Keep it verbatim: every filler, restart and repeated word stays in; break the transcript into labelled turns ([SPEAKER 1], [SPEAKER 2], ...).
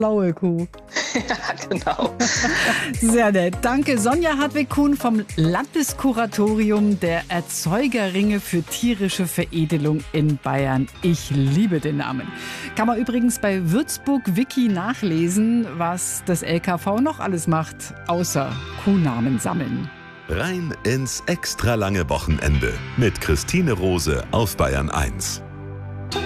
[SPEAKER 1] blaue Kuh.
[SPEAKER 2] Ja, genau.
[SPEAKER 1] Sehr nett. Danke, Sonja Hartwig-Kuhn vom Landeskuratorium der Erzeugerringe für tierische Veredelung in Bayern. Ich liebe den Namen. Kann man übrigens bei Würzburg Wiki nachlesen, was das L K V noch alles macht, außer Kuhnamen sammeln.
[SPEAKER 3] Rein ins extra lange Wochenende mit Christine Rose auf Bayern eins.